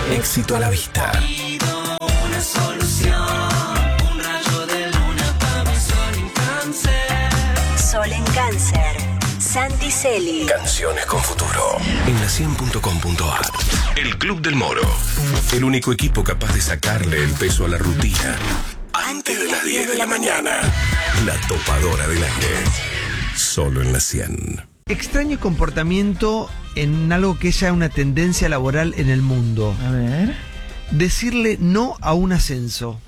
Éxito a la vista. Una solución, un rayo de luna para mi sol en Cáncer. Sol en Cáncer. Santi Celi. Canciones con futuro. En la100.com.ar. El Club del Moro. El único equipo capaz de sacarle el peso a la rutina. Antes de las 10 de la mañana. La topadora del aire. Solo en la 100. Extraño comportamiento en algo que es ya una tendencia laboral en el mundo. A ver. Decirle no a un ascenso.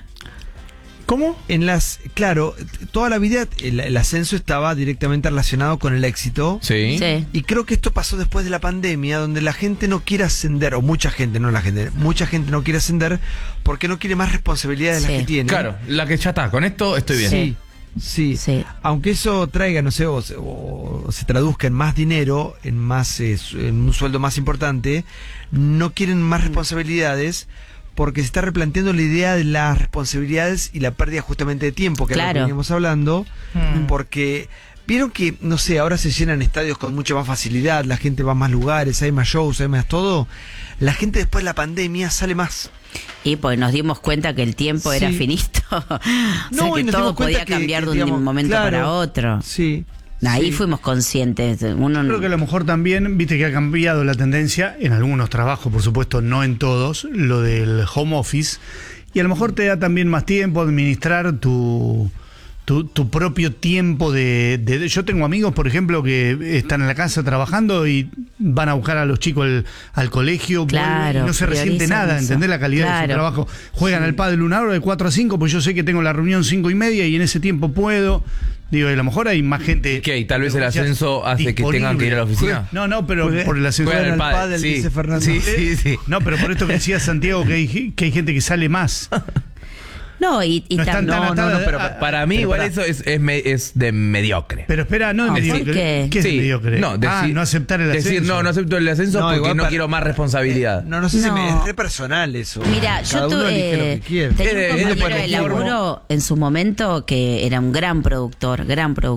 ¿Cómo? Claro, toda la vida el ascenso estaba directamente relacionado con el éxito. Sí. Sí. Y creo que esto pasó después de la pandemia, donde la gente no quiere ascender, o mucha gente, no la gente, mucha gente no quiere ascender porque no quiere más responsabilidades de las que tiene. Claro, la que ya está, con esto estoy bien. Sí. Sí. Sí. Aunque eso traiga, no sé, o se traduzca en más dinero, en un sueldo más importante, no quieren más responsabilidades porque se está replanteando la idea de las responsabilidades y la pérdida justamente de tiempo, que es lo que veníamos hablando, porque vieron que, no sé, ahora se llenan estadios con mucha más facilidad, la gente va a más lugares, hay más shows, hay más todo. La gente después de la pandemia sale más. Y pues nos dimos cuenta que el tiempo era finito. No, que y nos todo dimos cuenta podía cambiar de un momento para otro. Sí. Ahí Sí. fuimos conscientes. Creo que a lo mejor también, viste que ha cambiado la tendencia en algunos trabajos, por supuesto, no en todos, lo del home office. Y a lo mejor te da también más tiempo a administrar tu propio tiempo de... Yo tengo amigos, por ejemplo, que están en la casa trabajando y van a buscar a los chicos al colegio, Claro, y no se resiente priorizan nada, eso. ¿entendés? La calidad de Claro. su trabajo. Juegan al pádel una hora de 4 a 5, pues yo sé que tengo la reunión 5:30 y en ese tiempo puedo. Digo, y a lo mejor hay más gente... ¿Qué? ¿Y tal vez el ascenso hace que tengan que ir a la oficina? No, pero por el ascenso... Juegan al pádel, pádel, sí. dice Fernando. Sí. No, pero por esto que decía Santiago, que hay gente que sale más. No, y No están también. tan atadas pero para mí pero igual pará. eso es de mediocre. Pero espera, no es ¿por mediocre. qué? ¿Qué es Sí. mediocre? No, no aceptar el ascenso. Decir, no acepto el ascenso No, porque igual no quiero más responsabilidad. No sé si No. es re personal eso. Mira, Cada yo uno elige lo que quiere. tenía Es un de compañero de laburo en su momento que era un gran productor,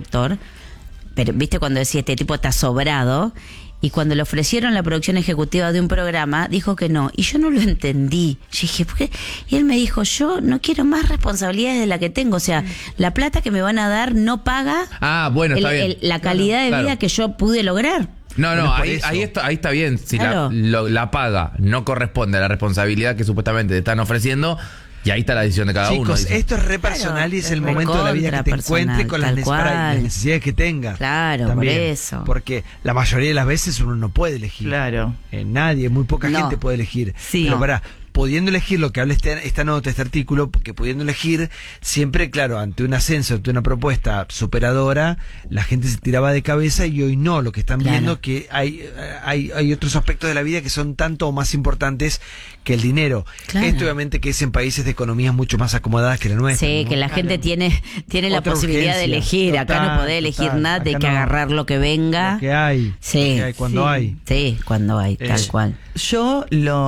pero viste cuando decía este tipo está sobrado, y cuando le ofrecieron la producción ejecutiva de un programa, dijo que no, y yo no lo entendí. Yo dije, ¿por qué? Y él me dijo, yo no quiero más responsabilidades de la que tengo, o sea, la plata que me van a dar no paga Bueno, está bien. la calidad de Claro. vida que yo pude lograr. No, Bueno, por ahí eso. está bien. Si Claro. la paga no corresponde a la responsabilidad que supuestamente te están ofreciendo, y ahí está la decisión de cada uno. Chicos, dice. esto es re personal Claro, y es el es momento de la vida que te recontra encuentres con las, personal, tal las cual. necesidades que tengas. Claro, También. por eso. Porque la mayoría de las veces uno no puede elegir. Claro. Nadie, muy poca No. gente puede elegir. Sí. Pero No. pará, pudiendo elegir lo que habla esta nota, este artículo, porque pudiendo elegir, siempre, claro, ante un ascenso, ante una propuesta superadora, la gente se tiraba de cabeza y hoy no. Lo que están Claro. viendo que hay otros aspectos de la vida que son tanto o más importantes que el dinero. Claro. Esto obviamente que es en países de economías mucho más acomodadas que la nuestra. Sí, ¿no? que la gente tiene la Otra posibilidad de urgencia. elegir. Acá Total, no podés elegir total. nada, hay Acá que no. agarrar lo que venga. Lo que hay. Sí. Lo que hay cuando hay. Sí, cuando hay, tal cual. Yo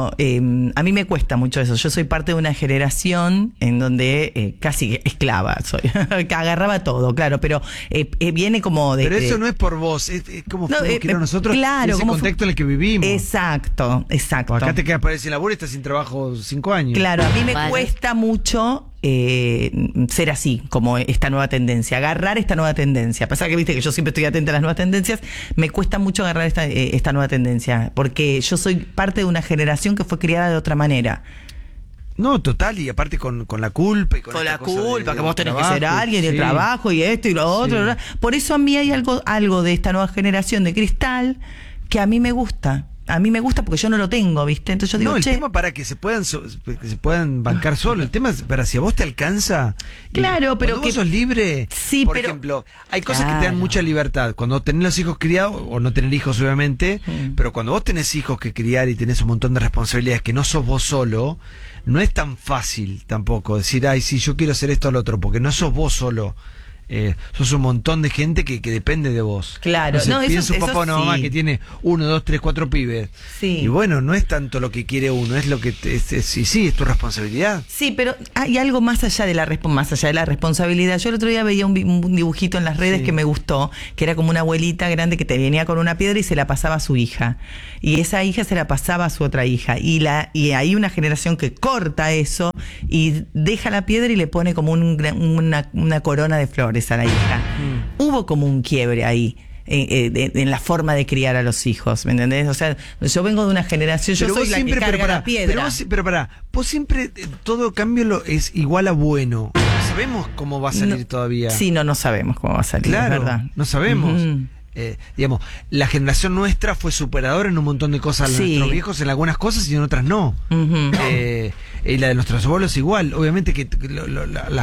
a mí me cuesta mucho eso. Yo soy parte de una generación en donde casi esclava soy, que agarraba todo, claro, pero viene como de... Pero eso no es por vos, es como No, fuimos criados nosotros, claro, ese como contexto en el que vivimos. Exacto. O acá te quedas para ir sin laburo y estás sin trabajo 5 años. Claro, a mí me Vale. cuesta mucho ser así, como esta nueva tendencia, agarrar esta nueva tendencia. Pasa que viste que yo siempre estoy atenta a las nuevas tendencias, me cuesta mucho agarrar esta nueva tendencia, porque yo soy parte de una generación que fue criada de otra manera. No, total, y aparte con la culpa y con Con esta la cosa culpa, de que vos tenés trabajo, que ser alguien, y el sí. trabajo, y esto y lo otro. Sí. ¿verdad? Por eso a mí hay algo de esta nueva generación de cristal que a mí me gusta. A mí me gusta porque yo no lo tengo, ¿viste? Entonces yo digo, No, el che, tema para que se puedan bancar solo. El tema es para si a vos te alcanza. Claro, pero cuando que- vos sos libre. Sí, por pero- ejemplo, hay cosas que te dan Claro. mucha libertad. Cuando tenés los hijos criados, o no tener hijos obviamente, pero cuando vos tenés hijos que criar y tenés un montón de responsabilidades que no sos vos solo, no es tan fácil tampoco decir, ay, sí, yo quiero hacer esto o lo otro, porque no sos vos solo sos un montón de gente que depende de vos. Claro. Entonces, No, eso- piensa un eso papá o una mamá sí. que tiene 1, 2, 3, 4 pibes. Sí. Y bueno, no es tanto lo que quiere uno, es lo que sí, es tu responsabilidad. Sí, pero hay algo más allá de la responsabilidad. Yo el otro día veía un dibujito en las redes Sí. que me gustó, que era como una abuelita grande que te venía con una piedra y se la pasaba a su hija. Y esa hija se la pasaba a su otra hija. Y hay una generación que corta eso y deja la piedra y le pone como una corona de flores a la hija. Hubo como un quiebre ahí. En la forma de criar a los hijos, ¿me entendés? O sea, yo vengo de una generación, yo Pero soy vos la que siempre, carga la piedra. Pero pará, vos siempre, todo cambio es igual a bueno. No sabemos cómo va a salir No, todavía. Sí, no sabemos cómo va a salir, Claro, es verdad. no sabemos. Ujú. Digamos, la generación nuestra fue superadora en un montón de cosas de Sí. nuestros viejos, en algunas cosas y en otras no. Ujú. Y la de nuestros abuelos igual. Obviamente que la